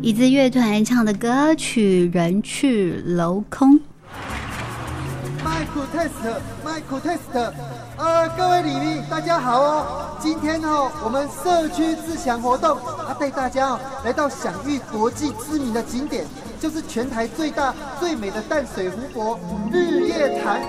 椅子乐团唱的歌曲《人去楼空》。 Michael test， 各位礼迷大家好哦！今天我们社区自强活动带大家来到享誉国际知名的景点，就是全台最大最美的淡水湖泊日月潭。